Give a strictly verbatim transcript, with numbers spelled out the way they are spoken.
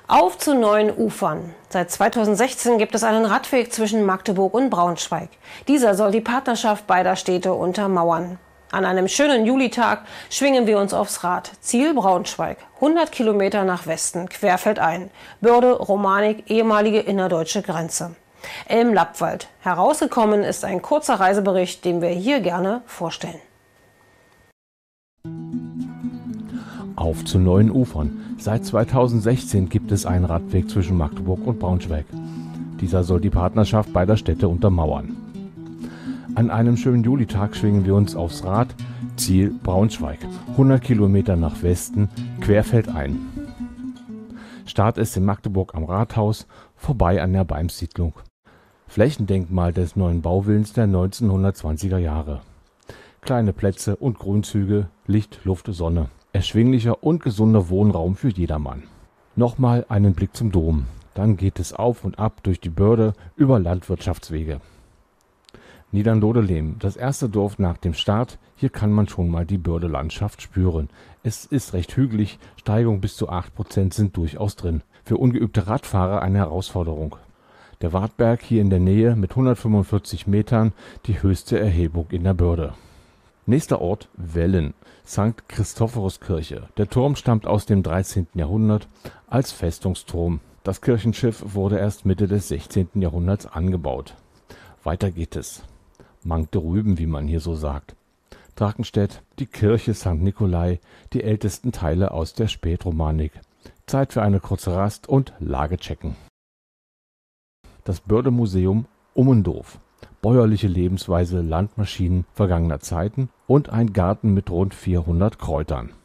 Auf zu neuen Ufern. Seit zweitausendsechzehn gibt es einen Radweg zwischen Magdeburg und Braunschweig. Dieser soll die Partnerschaft beider Städte untermauern. An einem schönen Julitag schwingen wir uns aufs Rad. Ziel Braunschweig, hundert Kilometer nach Westen, querfeldein. Börde, Romanik, ehemalige innerdeutsche Grenze. Elm-Lappwald. Herausgekommen ist ein kurzer Reisebericht, den wir hier gerne vorstellen. Auf zu neuen Ufern. Seit zweitausendsechzehn gibt es einen Radweg zwischen Magdeburg und Braunschweig. Dieser soll die Partnerschaft beider Städte untermauern. An einem schönen Julitag schwingen wir uns aufs Rad. Ziel Braunschweig, hundert Kilometer nach Westen, querfeldein. Start ist in Magdeburg am Rathaus, vorbei an der Beimsiedlung. Flächendenkmal des neuen Bauwillens der neunzehnhundertzwanziger Jahre. Kleine Plätze und Grünzüge, Licht, Luft, Sonne. Erschwinglicher und gesunder Wohnraum für jedermann. Nochmal einen Blick zum Dom. Dann geht es auf und ab durch die Börde über Landwirtschaftswege. Niederndodelem, das erste Dorf nach dem Start. Hier kann man schon mal die Bördelandschaft spüren. Es ist recht hügelig, Steigung bis zu acht Prozent sind durchaus drin. Für ungeübte Radfahrer eine Herausforderung. Der Wartberg hier in der Nähe mit hundertfünfundvierzig Metern, die höchste Erhebung in der Börde. Nächster Ort Wellen, Sankt Christophoruskirche. Der Turm stammt aus dem dreizehnten Jahrhundert als Festungsturm. Das Kirchenschiff wurde erst Mitte des sechzehnten Jahrhunderts angebaut. Weiter geht es. Magderüben, wie man hier so sagt. Drachenstedt, die Kirche Sankt Nikolai, die ältesten Teile aus der Spätromanik. Zeit für eine kurze Rast und Lage checken. Das Bördemuseum Ummendorf. Bäuerliche Lebensweise, Landmaschinen vergangener Zeiten und ein Garten mit rund vierhundert Kräutern.